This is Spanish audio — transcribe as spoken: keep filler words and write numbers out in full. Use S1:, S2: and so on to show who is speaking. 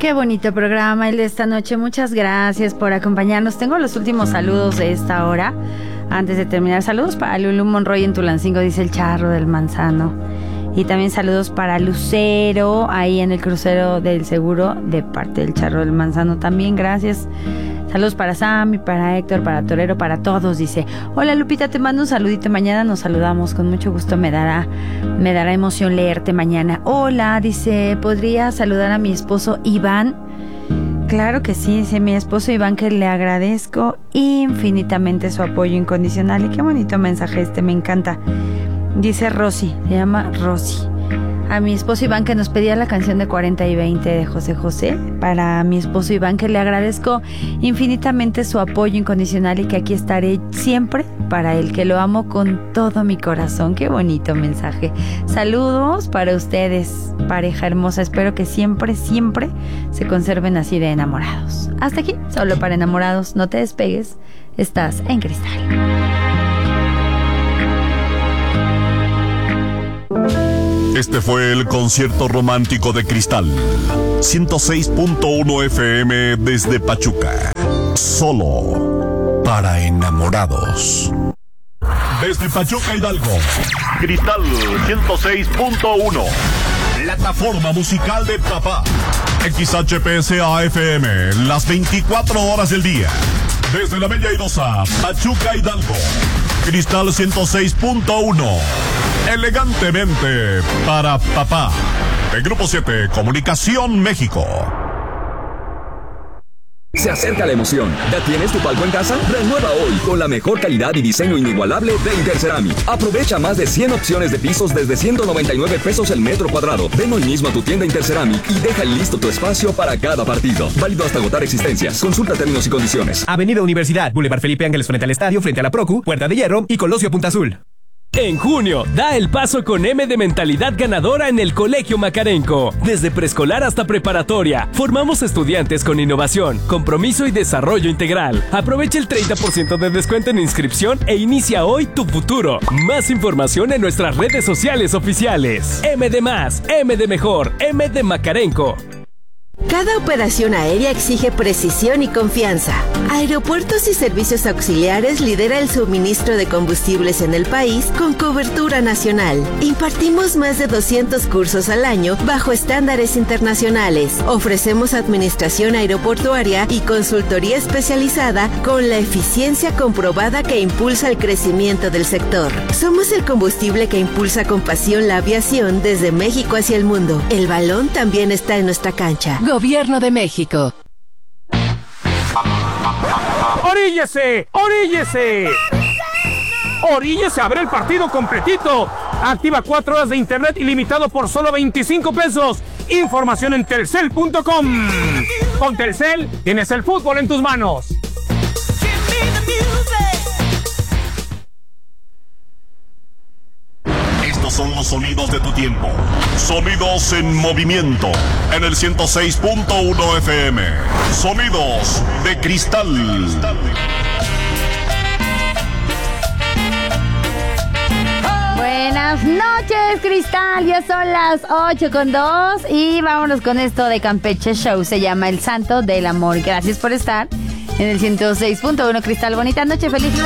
S1: Qué bonito programa el de esta noche. Muchas gracias por acompañarnos. Tengo los últimos saludos de esta hora. Antes de terminar, saludos para Lulú Monroy en Tulancingo, dice el Charro del Manzano. Y también saludos para Lucero, ahí en el crucero del seguro, de parte del Charro del Manzano también, gracias. Saludos para Sammy, para Héctor, para Torero, para todos, dice. Hola Lupita, te mando un saludito, mañana nos saludamos, con mucho gusto, me dará, me dará emoción leerte mañana. Hola, dice, ¿podría saludar a mi esposo Iván? Claro que sí, dice mi esposo Iván, que le agradezco infinitamente su apoyo incondicional. Y qué bonito mensaje este, me encanta. Dice Rosy, se llama Rosy. A mi esposo Iván, que nos pedía la canción de cuarenta y veinte de José José. Para mi esposo Iván, que le agradezco infinitamente su apoyo incondicional y que aquí estaré siempre para él, que lo amo con todo mi corazón. Qué bonito mensaje. Saludos para ustedes, pareja hermosa. Espero que siempre, siempre se conserven así de enamorados. Hasta aquí, solo para enamorados. No te despegues. Estás en Cristal.
S2: Este fue el concierto romántico de Cristal. ciento seis punto uno F M desde Pachuca. Solo para enamorados. Desde Pachuca, Hidalgo. Cristal ciento seis punto uno. Plataforma musical de papá. X H P S A F M. Las veinticuatro horas del día. Desde la Bella Airosa, Pachuca, Hidalgo. Cristal ciento seis punto uno. Elegantemente para papá. De Grupo siete, Comunicación México.
S3: Se acerca la emoción. ¿Ya tienes tu palco en casa? Renueva hoy con la mejor calidad y diseño inigualable de Interceramic. Aprovecha más de cien opciones de pisos desde ciento noventa y nueve pesos el metro cuadrado. Ven hoy mismo a tu tienda Interceramic y deja listo tu espacio para cada partido. Válido hasta agotar existencias. Consulta términos y condiciones.
S4: Avenida Universidad, Boulevard Felipe Ángeles frente al estadio, frente a la Procu, Puerta de Hierro y Colosio Punta Azul.
S5: En junio, da el paso con M de mentalidad ganadora en el Colegio Macarenco. Desde preescolar hasta preparatoria, formamos estudiantes con innovación, compromiso y desarrollo integral. Aprovecha el treinta por ciento de descuento en inscripción e inicia hoy tu futuro. Más información en nuestras redes sociales oficiales. M de más, M de mejor, M de Macarenco.
S6: Cada operación aérea exige precisión y confianza. Aeropuertos y Servicios Auxiliares lidera el suministro de combustibles en el país con cobertura nacional. Impartimos más de doscientos cursos al año bajo estándares internacionales. Ofrecemos administración aeroportuaria y consultoría especializada con la eficiencia comprobada que impulsa el crecimiento del sector. Somos el combustible que impulsa con pasión la aviación desde México hacia el mundo. El balón también está en nuestra cancha.
S7: Gobierno de México.
S8: ¡Oríllese! ¡Oríllese! ¡Oríllese a ver el partido completito! Activa cuatro horas de internet ilimitado por solo veinticinco pesos. Información en telcel punto com. Con Telcel tienes el fútbol en tus manos.
S2: Estos son los sonidos de tu tiempo. Sonidos en movimiento. En el ciento seis punto uno F M. Sonidos de Cristal.
S1: Buenas noches, Cristal. Ya son las ocho con dos y vámonos con esto de Campeche Show. Se llama El Santo del Amor. Gracias por estar en el ciento seis punto uno, Cristal. Bonita noche, feliz noche.